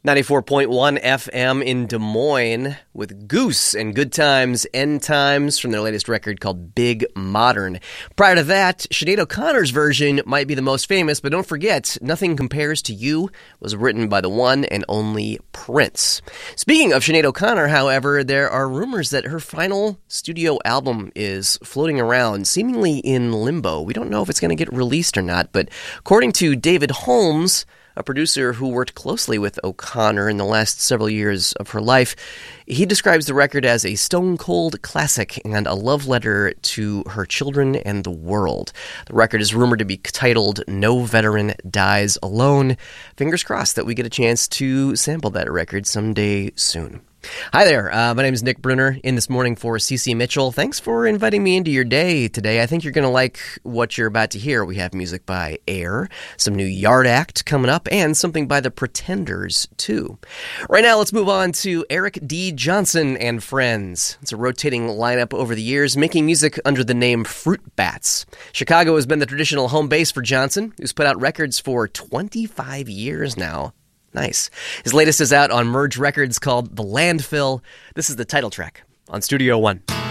94.1 FM in Des Moines with Goose and Good Times, End Times from their latest record called Big Modern. Prior to that, Sinead O'Connor's version might be the most famous, but don't forget, Nothing Compares to You was written by the one and only Prince. Speaking of Sinead O'Connor, however, there are rumors that her final studio album is floating around, seemingly in limbo. We don't know if it's going to get released or not, but according to David Holmes, a producer who worked closely with O'Connor in the last several years of her life, he describes the record as a stone-cold classic and a love letter to her children and the world. The record is rumored to be titled No Veteran Dies Alone. Fingers crossed that we get a chance to sample that record someday soon. Hi there, my name is Nick Brunner, in this morning for CC Mitchell. Thanks for inviting me into your day today. I think you're going to like what you're about to hear. We have music by Air, some new Yard Act coming up, and something by the Pretenders, too. Right now, let's move on to Eric D. Johnson and Friends. It's a rotating lineup over the years, making music under the name Fruit Bats. Chicago has been the traditional home base for Johnson, who's put out records for 25 years now. Nice. His latest is out on Merge Records called The Landfill. This is the title track on Studio One.